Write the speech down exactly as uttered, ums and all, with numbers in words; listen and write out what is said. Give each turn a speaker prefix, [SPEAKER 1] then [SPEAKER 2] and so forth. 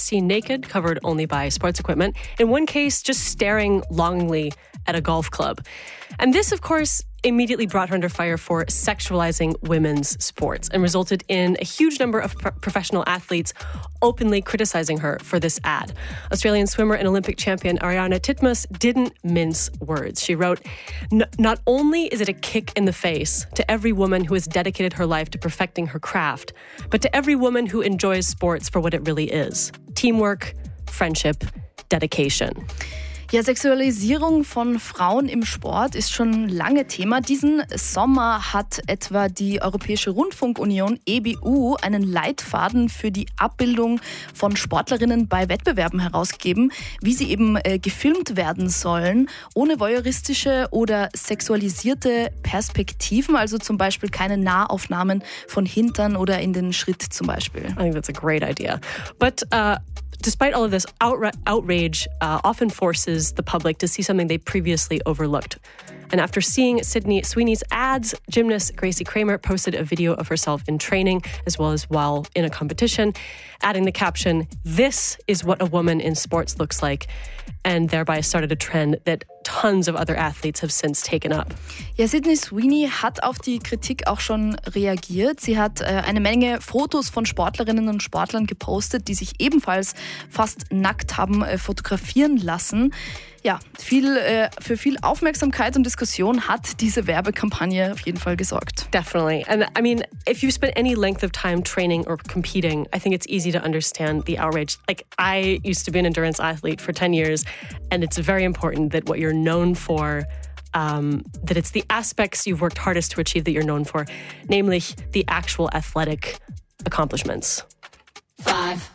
[SPEAKER 1] seen naked, covered only by sports equipment. In one case, just staring longingly at a golf club. And this, of course, immediately brought her under fire for sexualizing women's sports and resulted in a huge number of pro- professional athletes openly criticizing her for this ad. Australian swimmer and Olympic champion Ariarne Titmus didn't mince words. She wrote, "Not only is it a kick in the face to every woman who has dedicated her life to perfecting her craft, but to every woman who enjoys sports for what it really is. Teamwork, friendship, dedication."
[SPEAKER 2] Ja, Sexualisierung von Frauen im Sport ist schon lange Thema. Diesen Sommer hat etwa die Europäische Rundfunkunion E B U einen Leitfaden für die Abbildung von Sportlerinnen bei Wettbewerben herausgegeben, wie sie eben äh, gefilmt werden sollen, ohne voyeuristische oder sexualisierte Perspektiven, also zum Beispiel keine Nahaufnahmen von Hintern oder in den Schritt zum Beispiel.
[SPEAKER 1] I think that's a great idea. But uh Despite all of this, outra- outrage uh, often forces the public to see something they previously overlooked. And after seeing Sydney Sweeney's ads, gymnast Gracie Kramer posted a video of herself in training as well as while in a competition, adding the caption, "This is what a woman in sports looks like," and thereby started a trend that tons of other athletes have since taken up.
[SPEAKER 2] Ja, Sydney Sweeney hat auf die Kritik auch schon reagiert. Sie hat äh, eine Menge Fotos von Sportlerinnen und Sportlern gepostet, die sich ebenfalls fast nackt haben äh, fotografieren lassen. Ja, viel, äh, für viel Aufmerksamkeit und Diskussion hat diese Werbekampagne auf jeden Fall gesorgt.
[SPEAKER 1] Definitely. And I mean, if you spent any length of time training or competing, I think it's easy to understand the outrage. Like, I used to be an endurance athlete for ten years, and it's very important that what you're known for, um, that it's the aspects you've worked hardest to achieve that you're known for, namely the actual athletic accomplishments.
[SPEAKER 3] Five.